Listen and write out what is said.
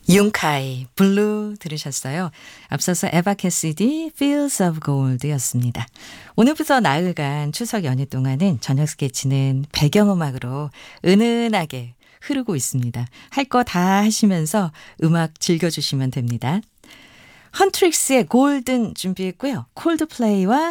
윤카이 블루 들으셨어요. 앞서서 에바 캐시디 Fields of Gold였습니다. 오늘부터 나흘간 추석 연휴 동안은 저녁 스케치는 배경음악으로 은은하게 흐르고 있습니다. 할 거 다 하시면서 음악 즐겨주시면 됩니다. 헌트릭스의 골든 준비했고요. 콜드플레이와